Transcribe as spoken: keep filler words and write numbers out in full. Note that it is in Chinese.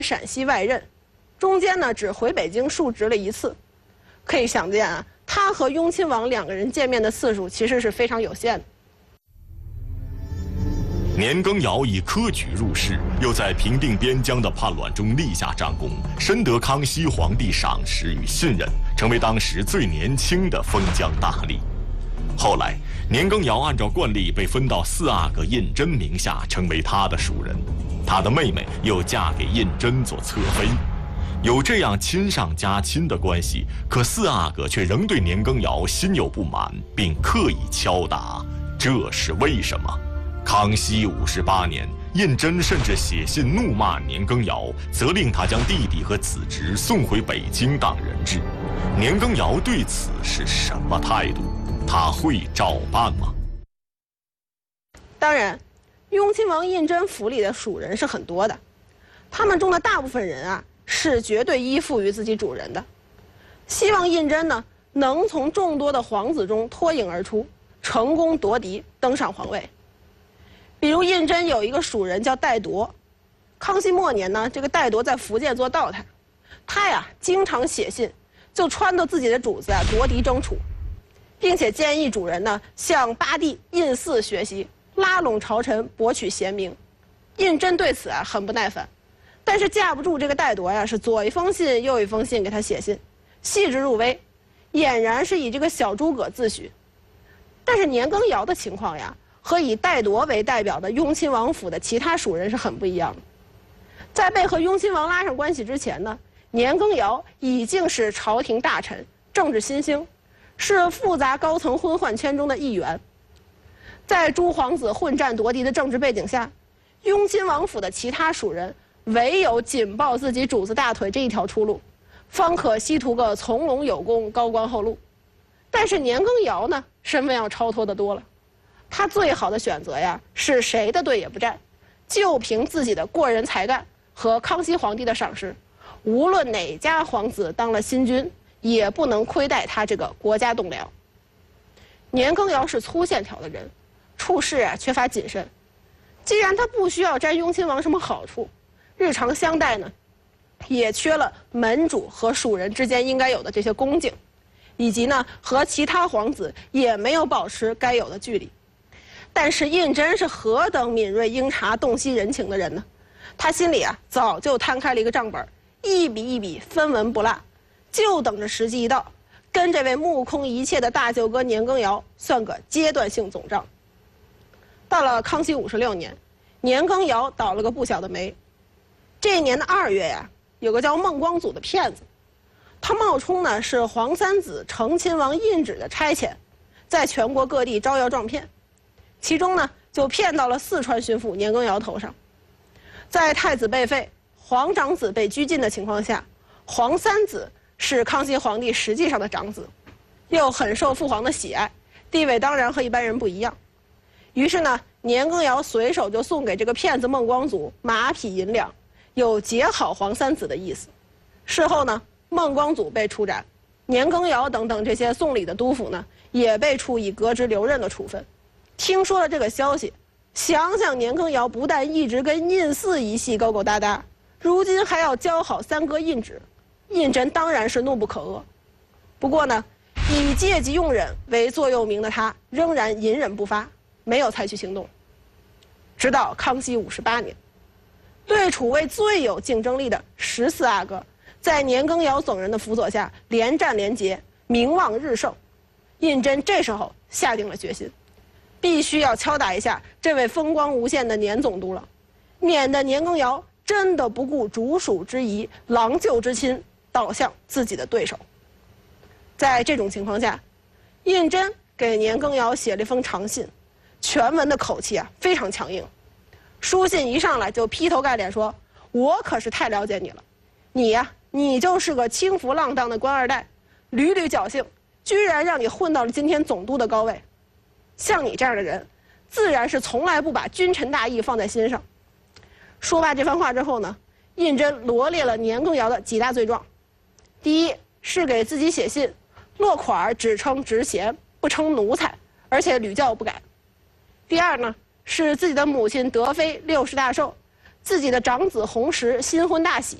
陕西外任，中间呢只回北京述职了一次。可以想见啊，他和雍亲王两个人见面的次数其实是非常有限的。 年羹尧以科举入仕，又在平定边疆的叛乱中立下战功，深得康熙皇帝赏识与信任，成为当时最年轻的封疆大吏。后来，年羹尧按照惯例被分到四阿哥胤禛名下，成为他的属人。他的妹妹又嫁给胤禛做侧妃，有这样亲上加亲的关系，可四阿哥却仍对年羹尧心有不满，并刻意敲打，这是为什么？康熙五十八年，胤禛甚至写信怒骂年羹尧，责令他将弟弟和子侄送回北京当人质。年羹尧对此是什么态度？他会照办吗？ 当然，雍亲王胤禛府里的属人是很多的，他们中的大部分人啊是绝对依附于自己主人的，希望胤禛呢能从众多的皇子中脱颖而出，成功夺嫡，登上皇位。比如胤禛有一个属人叫戴铎，康熙末年呢，这个戴铎在福建做道台，他呀经常写信，就撺掇自己的主子啊夺嫡争储，并且建议主人呢向八弟胤祀学习，拉拢朝臣，博取贤名。胤禛对此啊很不耐烦，但是架不住这个戴铎呀是左一封信右一封信给他写信，细致入微，俨然是以这个小诸葛自诩。但是年羹尧的情况呀，和以戴铎为代表的雍亲王府的其他属人是很不一样的。在被和雍亲王拉上关系之前呢，年羹尧已经是朝廷大臣，政治新星，是复杂高层昏宦圈中的一员。在诸皇子混战夺嫡的政治背景下，雍亲王府的其他属人唯有紧抱自己主子大腿这一条出路，方可希图个从龙有功，高官厚禄。但是年羹尧呢，身份要超脱得多了。他最好的选择呀，是谁的队也不站，就凭自己的过人才干和康熙皇帝的赏识，无论哪家皇子当了新君，也不能亏待他这个国家栋梁。年羹尧是粗线条的人，处事啊缺乏谨慎。既然他不需要沾雍亲王什么好处，日常相待呢，也缺了门主和属人之间应该有的这些恭敬，以及呢和其他皇子也没有保持该有的距离。但是胤禛是何等敏锐英察、洞悉人情的人呢？他心里啊早就摊开了一个账本，一笔一笔分文不落，就等着时机一到，跟这位目空一切的大舅哥年羹尧算个阶段性总账。到了康熙五十六年，年羹尧倒了个不小的霉。这一年的二月呀，有个叫孟光祖的骗子，他冒充呢是皇三子承亲王胤祉的差遣，在全国各地招摇撞骗。其中呢，就骗到了四川巡抚年羹尧头上。在太子被废、皇长子被拘禁的情况下，皇三子是康熙皇帝实际上的长子，又很受父皇的喜爱，地位当然和一般人不一样。于是呢，年羹尧随手就送给这个骗子孟光祖马匹银两，有结好皇三子的意思。事后呢，孟光祖被处斩，年羹尧等等这些送礼的督府呢，也被处以革职留任的处分。听说了这个消息，想想年羹尧不但一直跟胤祀一系勾勾搭搭，如今还要交好三哥胤祉，胤禛当然是怒不可遏。不过呢，以戒急用忍为座右铭的他，仍然隐忍不发，没有采取行动。直到康熙五十八年，对楚卫最有竞争力的十四阿哥，在年羹尧等人的辅佐下，连战连捷，名望日盛。胤禛这时候下定了决心，必须要敲打一下这位风光无限的年总督了，免得年羹尧真的不顾主属之谊、郎舅之亲，倒向自己的对手。在这种情况下，胤禛给年羹尧写了一封长信，全文的口气啊非常强硬。书信一上来就劈头盖脸说：“我可是太了解你了，你呀、啊，你就是个轻浮浪荡的官二代，屡屡侥幸，居然让你混到了今天总督的高位。像你这样的人，自然是从来不把君臣大义放在心上。”说罢这番话之后呢，胤禛罗列了年羹尧的几大罪状。第一是给自己写信，落款只称职衔，不称奴才，而且屡教不改。第二呢，是自己的母亲德妃六十大寿， 自己的长子弘时新婚大喜，